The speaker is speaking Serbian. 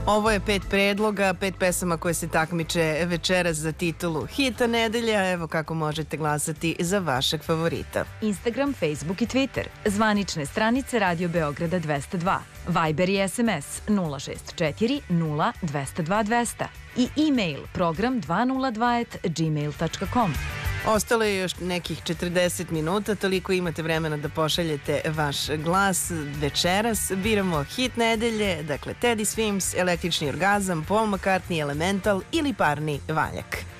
Ovo je 5 predloga, 5 pesama koje se takmiče večeras za titulu Hita nedelja. Evo kako možete glasati za vašeg favorita. Instagram, Facebook i Twitter. Zvanične stranice Radio Beograda 202. Viber i SMS 064 0 202 200. I e-mail program 202@gmail.com. Ostalo je još nekih 40 minuta, toliko imate vremena da pošaljete vaš glas. Večeras biramo hit nedelje, dakle Teddy Swims, Električni orgazam, Paul McCartney, Elemental ili Parni valjak.